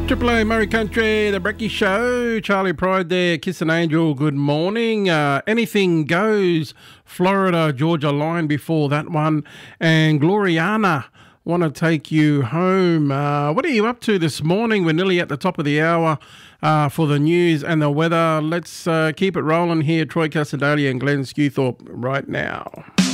Triple A Murray Country, the Brecky Show. Charlie Pride there, Kiss an Angel, good morning. Anything Goes, Florida, Georgia Line before that one. And Gloriana, Want to Take You Home. What are you up to this morning? We're nearly at the top of the hour for the news and the weather. Let's keep it rolling here. Troy Cassadalia and Glenn Skewthorpe right now.